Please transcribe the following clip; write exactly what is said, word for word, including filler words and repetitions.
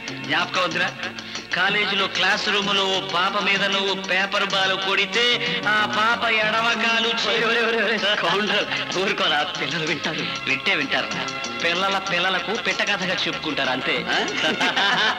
జ్ఞాపకం వద్దురా కాలేజీలో క్లాస్ రూమ్ లో పాప మీద నువ్వు పేపర్ బాల్ కొడితే ఆ పాప ఎడమకాలు ఊరుకోరా పిల్లలు వింటారు వింటే వింటారు పిల్లల పిల్లలకు పిట్ట కథగా చెప్పుకుంటారు అంతే